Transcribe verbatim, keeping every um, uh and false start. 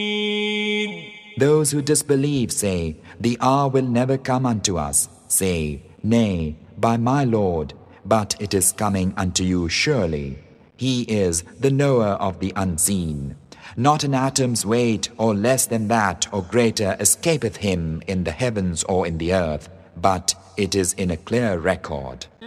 Those who disbelieve say, the hour will never come unto us. Say, nay, by my Lord, but it is coming unto you surely. He is the knower of the unseen. Not an atom's weight or less than that or greater escapeth him in the heavens or in the earth, but it is in a clear record.